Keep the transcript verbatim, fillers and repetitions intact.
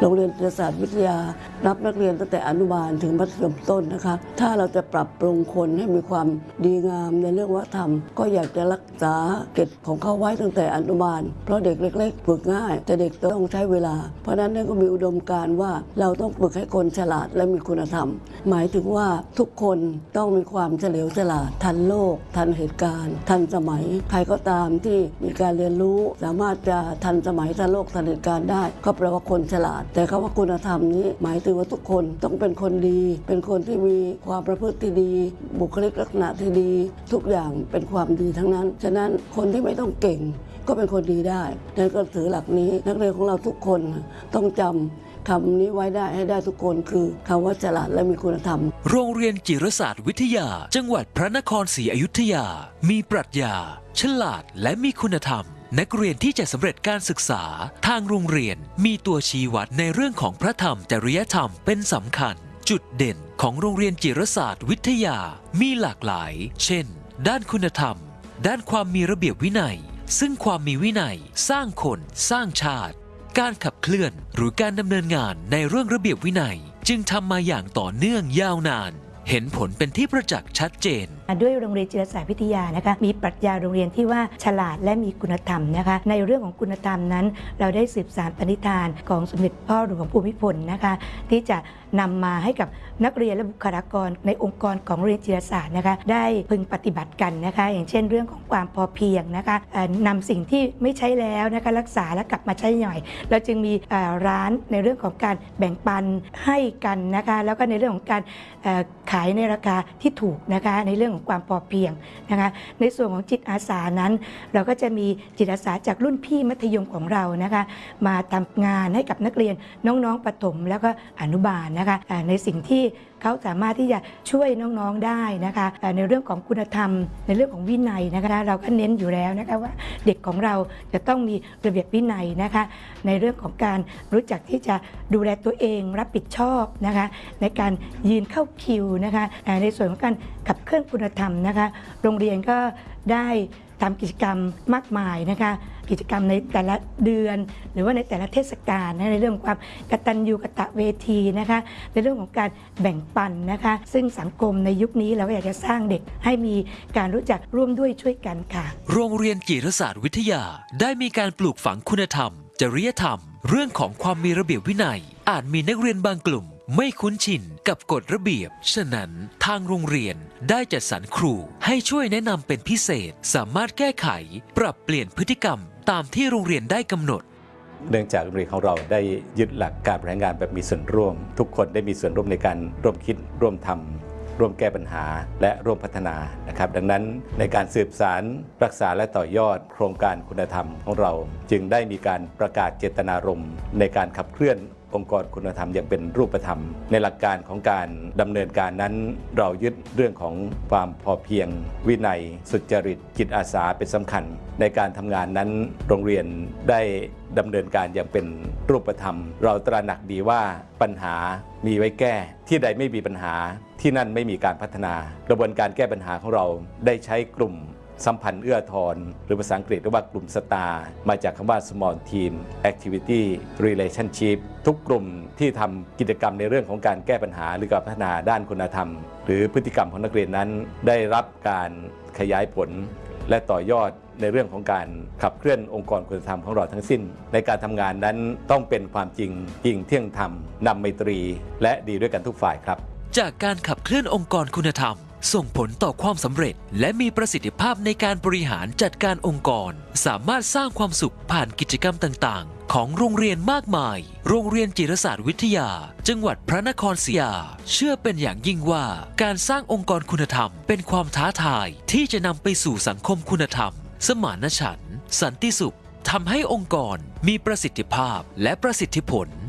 โรงเรียนจิตศาสตร์วิทยารับนักเรียนตั้งแต่อนุบาลถึงมัธยมต้นนะคะถ้าเราจะปรับปรุงคนให้มีความดีงามในเรื่องวัฒนธรรมก็อยากจะรักษาเกณฑ์ของเขาไว้ตั้งแต่อนุบาลเพราะเด็กเล็กๆฝึกง่ายแต่เด็กต้องใช้เวลาเพราะนั้นก็มีอุดมการณ์ว่าเราต้องฝึกให้คนฉลาดและมีคุณธรรมหมายถึงว่าทุกคนต้องมีความเฉลียวฉลาดทันโลกทันเหตุการณ์ทันสมัยใครก็ตามที่มีการเรียนรู้สามารถจะทันสมัยทันโลกทันเหตุการณ์ได้ก็แปลว่าคนฉลาดแต่คำว่าคุณธรรมนี้หมายถึงว่าทุกคนต้องเป็นคนดีเป็นคนที่มีความประพฤติที่ดีบุคลิกลักษณะที่ดีทุกอย่างเป็นความดีทั้งนั้นฉะนั้นคนที่ไม่ต้องเก่งก็เป็นคนดีได้นั่นก็ถือหลักนี้นักเรียนของเราทุกคนต้องจำคำนี้ไว้ได้ให้ได้ทุกคนคือคำว่าฉลาดและมีคุณธรรมโรงเรียนจิรศาสตร์วิทยาจังหวัดพระนครศรีอยุธยามีปรัชญาฉลาดและมีคุณธรรมนักเรียนที่จะสำเร็จการศึกษาทางโรงเรียนมีตัวชี้วัดในเรื่องของพระธรรมจริยธรรมเป็นสำคัญจุดเด่นของโรงเรียนจิรศาสตร์วิทยามีหลากหลายเช่นด้านคุณธรรมด้านความมีระเบียบวินัยซึ่งความมีวินัยสร้างคนสร้างชาติการขับเคลื่อนหรือการดำเนินงานในเรื่องระเบียบวินัยจึงทำมาอย่างต่อเนื่องยาวนานเห็นผลเป็นที่ประจักษ์ชัดเจนด้วยโรงเรียนจิรศาสตร์วิทยานะคะมีปรัชญาโรงเรียนที่ว่าฉลาดและมีคุณธรรมนะคะในเรื่องของคุณธรรมนั้นเราได้สืบสานปณิธานของสมเด็จพ่อหลวงภูมิพลนะคะที่จะนำมาให้กับนักเรียนและบุคลากรในองค์กรของโรงเรียนจิรศาสตร์นะคะได้พึงปฏิบัติกันนะคะอย่างเช่นเรื่องของความพอเพียงนะคะนำสิ่งที่ไม่ใช้แล้วนะคะรักษาและกลับมาใช้หน่อยเราจึงมีร้านในเรื่องของการแบ่งปันให้กันนะคะแล้วก็ในเรื่องของการขายในราคาที่ถูกนะคะในเรื่องของความพอเพียงนะคะในส่วนของจิตอาสานั้นเราก็จะมีจิตอาสาจากรุ่นพี่มัธยมของเรานะคะมาทำงานให้กับนักเรียนน้องๆประถมแล้วก็อนุบาลนะคะในสิ่งที่เขาสามารถที่จะช่วยน้องๆได้นะคะในเรื่องของคุณธรรมในเรื่องของวินัยนะคะเราก็เน้นอยู่แล้วนะคะว่าเด็กของเราจะต้องมีระเบียบวินัยนะคะในเรื่องของการรู้จักที่จะดูแลตัวเองรับผิดชอบนะคะในการยืนเข้าคิวนะคะในส่วนของการขับเคลื่อนคุณธรรมนะคะโรงเรียนก็ได้ทำกิจกรรมมากมายนะคะกิจกรรมในแต่ละเดือนหรือว่าในแต่ละเทศกาลในเรื่องของความกตัญญูกตเวทีนะคะในเรื่องของการแบ่งปันนะคะซึ่งสังคมในยุคนี้เราก็อยากจะสร้างเด็กให้มีการรู้จักร่วมด้วยช่วยกันค่ะโรงเรียนจิรศาสตร์วิทยาได้มีการปลูกฝังคุณธรรมจริยธรรมเรื่องของความมีระเบียบวินัยอาจมีนักเรียนบางกลุ่มไม่คุ้นชินกับกฎระเบียบฉะนั้นทางโรงเรียนได้จัดสรรครูให้ช่วยแนะนำเป็นพิเศษสามารถแก้ไขปรับเปลี่ยนพฤติกรรมตามที่โรงเรียนได้กำหนดเนื่องจากโรงเรียนของเราได้ยึดหลักการบริหารงานแบบมีส่วนร่วมทุกคนได้มีส่วนร่วมในการร่วมคิดร่วมทำร่วมแก้ปัญหาและร่วมพัฒนานะครับดังนั้นในการสืบสารรักษาและต่อยอดโครงการคุณธรรมของเราจึงได้มีการประกาศเจตนารมณ์ในการขับเคลื่อนองค์กรคุณธรรมอย่างเป็นรูปธรรมในหลักการของการดำเนินการนั้นเรายึดเรื่องของความพอเพียงวินัยสุจริตจิตอาสาเป็นสำคัญในการทำงานนั้นโรงเรียนได้ดำเนินการอย่างเป็นรูปธรรมเราตระหนักดีว่าปัญหามีไว้แก้ที่ใดไม่มีปัญหาที่นั่นไม่มีการพัฒนากระบวนการแก้ปัญหาของเราได้ใช้กลุ่มสัมพันธ์เอื้อทอนหรือภาษาอังกฤษเรียกว่ากลุ่มสตาร์มาจากคำว่า small team activity relationship ทุกกลุ่มที่ทำกิจกรรมในเรื่องของการแก้ปัญหาหรือการพัฒนาด้านคุณธรรมหรือพฤติกรรมของนักเรียนนั้นได้รับการขยายผลและต่อยอดในเรื่องของการขับเคลื่อนองค์กรคุณธรรมของเราทั้งสิ้นในการทำงานนั้นต้องเป็นความจริงจริงเที่ยงธรรมนำไมตรีและดีด้วยกันทุกฝ่ายครับจากการขับเคลื่อนองค์กรคุณธรรมส่งผลต่อความสำเร็จและมีประสิทธิภาพในการบริหารจัดการองค์กรสามารถสร้างความสุขผ่านกิจกรรมต่างๆของโรงเรียนมากมายโรงเรียนจิรศาสตร์วิทยาจังหวัดพระนครศรีอยุธยาเชื่อเป็นอย่างยิ่งว่าการสร้างองค์กรคุณธรรมเป็นความท้าทายที่จะนำไปสู่สังคมคุณธรรมสมานฉันท์สันติสุขทำให้องค์กรมีประสิทธิภาพและประสิทธิผล